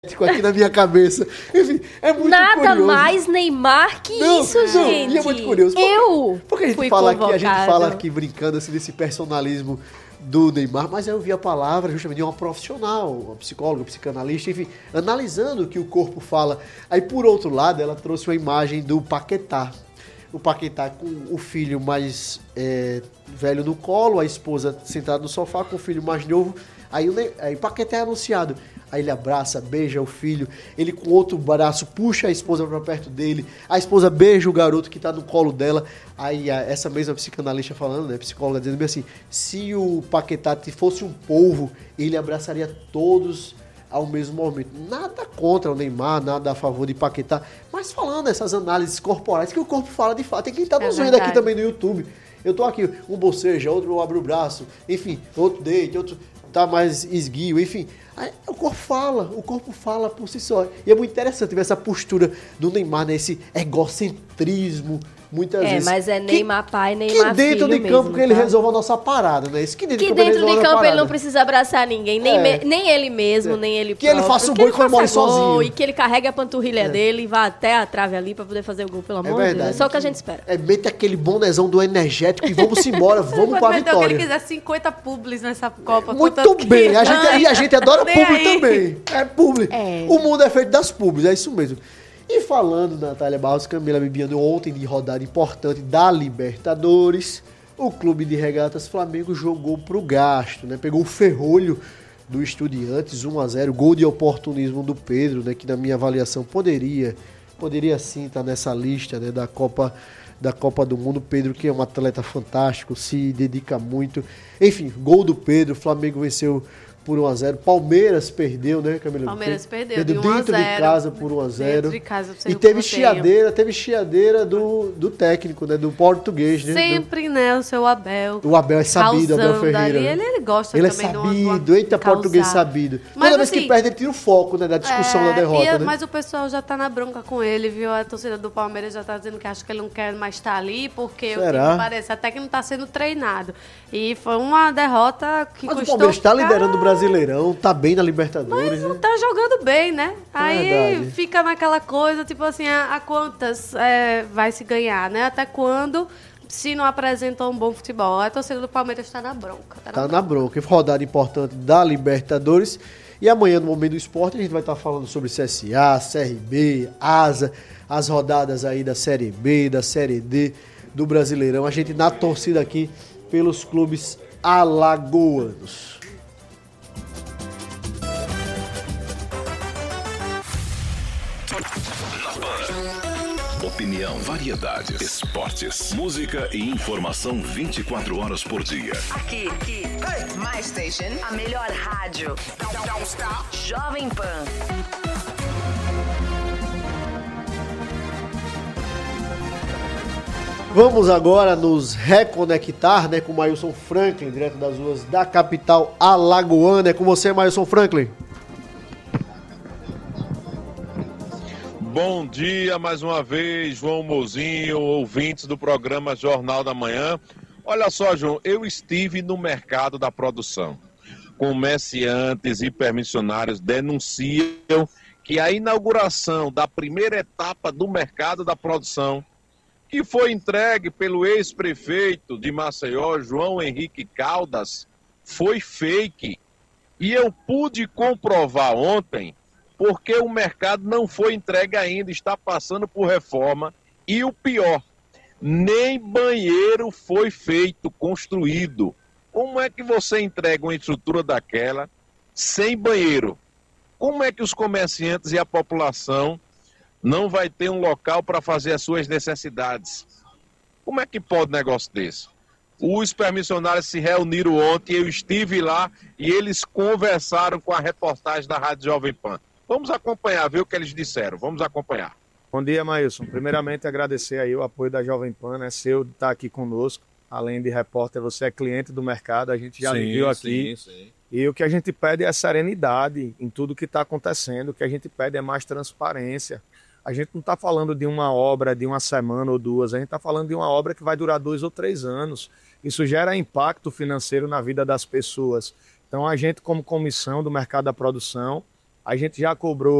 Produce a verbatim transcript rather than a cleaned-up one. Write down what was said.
aqui na minha cabeça. Enfim, é muito Nada curioso. Nada mais Neymar que não, isso, não, gente. E é muito curioso. Porque, eu porque a gente fui fala convocado. aqui, a gente fala aqui brincando assim desse personalismo do Neymar, mas eu vi a palavra justamente de uma profissional, uma psicóloga, psicanalista, enfim, analisando o que o corpo fala. Aí, por outro lado, ela trouxe uma imagem do Paquetá. O Paquetá com o filho mais é, velho no colo, a esposa sentada no sofá com o filho mais novo. Aí o aí, Paquetá é anunciado. Aí ele abraça, beija o filho, ele com outro braço puxa a esposa para perto dele, a esposa beija o garoto que está no colo dela. Aí a, essa mesma psicanalista falando, né, psicóloga, dizendo bem assim, se o Paquetá fosse um polvo, ele abraçaria todos ao mesmo momento. Nada contra o Neymar, nada a favor de Paquetá, mas falando essas análises corporais que o corpo fala de fato, tem quem está nos é vendo aqui também no YouTube. Eu tô aqui, um boceja, outro abre o braço, enfim, outro deita, outro tá mais esguio, enfim. Aí, o corpo fala, o corpo fala por si só. E é muito interessante ver essa postura do Neymar, né? Esse egocentrismo, muitas é, vezes. É, mas é Neymar que, pai, Neymar que dentro filho de campo mesmo, que ele tá? resolva a nossa parada, né? Isso que dentro que de campo, dentro ele, de campo ele não parada. precisa abraçar ninguém, nem, é. me, nem ele mesmo, é. nem ele que próprio. Ele faça o gol e comemore sozinho. E que ele carregue a panturrilha é. dele e vá até a trave ali pra poder fazer o gol, pelo amor é de Deus. É só o que a gente espera. É mete aquele bonezão do energético e vamos embora, vamos pra vitória. Que ele quiser cinquenta publis nessa Copa. Muito bem, a gente, e a gente adora publi também. É publi. É. O mundo é feito das publis, é isso mesmo. E falando, Natália Barros, Camila Bibiano, ontem de rodada importante da Libertadores, o Clube de Regatas Flamengo jogou pro gasto, né? Pegou o ferrolho do Estudiantes, um a zero, gol de oportunismo do Pedro, né? Que na minha avaliação poderia, poderia sim estar nessa lista, né? Da Copa, da Copa do Mundo. Pedro, que é um atleta fantástico, se dedica muito. Enfim, gol do Pedro, o Flamengo venceu por um a zero. Palmeiras perdeu, né, Camila? Palmeiras perdeu, perdeu de um a dentro zero, de casa por um a zero. Dentro de casa, e teve chiadeira, teve chiadeira do, do técnico, né, do português, né? Sempre, do... né, o seu Abel. O Abel é sabido, Abel Ferreira. Né? Ele, ele gosta ele também é sabido, do eita, português sabido. Mas, Toda assim, vez que perde, ele tira o foco, né, da discussão é, da derrota, e, né? Mas o pessoal já tá na bronca com ele, viu? A torcida do Palmeiras já tá dizendo que acha que ele não quer mais estar ali, porque Será? o que parece até que não tá sendo treinado. E foi uma derrota que mas custou... o Palmeiras tá cara... liderando o Brasileirão, tá bem na Libertadores, mas não né? tá jogando bem, né? Aí Verdade. fica naquela coisa, tipo assim, a, a quantas é, vai se ganhar, né? Até quando, se não apresentou um bom futebol. A torcida do Palmeiras tá na bronca. Tá na, tá bronca. na bronca. Rodada importante da Libertadores. E amanhã, no Momento do Esporte, a gente vai estar falando sobre C S A, C R B, Asa, as rodadas aí da Série B, da Série D, do Brasileirão. A gente na torcida aqui pelos clubes alagoanos. Opinião, variedades, esportes, música e informação vinte e quatro horas por dia. Aqui, aqui. Hey. My Station, a melhor rádio. Jovem Pan. Vamos agora nos reconectar, né, com o Mailson Franklin, direto das ruas da capital alagoana. É com você, Mailson Franklin. Bom dia mais uma vez, João Mozinho, ouvintes do programa Jornal da Manhã. Olha só, João, eu estive no mercado da produção. Comerciantes e permissionários denunciam que a inauguração da primeira etapa do mercado da produção, que foi entregue pelo ex-prefeito de Maceió, João Henrique Caldas, foi fake. E eu pude comprovar ontem porque o mercado não foi entregue ainda, está passando por reforma. E o pior, nem banheiro foi feito, construído. Como é que você entrega uma estrutura daquela sem banheiro? Como é que os comerciantes e a população não vai ter um local para fazer as suas necessidades? Como é que pode um negócio desse? Os permissionários se reuniram ontem, eu estive lá e eles conversaram com a reportagem da Rádio Jovem Pan. Vamos acompanhar, ver o que eles disseram. Vamos acompanhar. Bom dia, Mailson. Primeiramente, agradecer aí o apoio da Jovem Pan, né? Seu de estar aqui conosco. Além de repórter, você é cliente do mercado, a gente já viu aqui. Sim, sim. E o que a gente pede é serenidade em tudo que está acontecendo. O que a gente pede é mais transparência. A gente não está falando de uma obra de uma semana ou duas, a gente está falando de uma obra que vai durar dois ou três anos. Isso gera impacto financeiro na vida das pessoas. Então, a gente, como comissão do mercado da produção, A gente já cobrou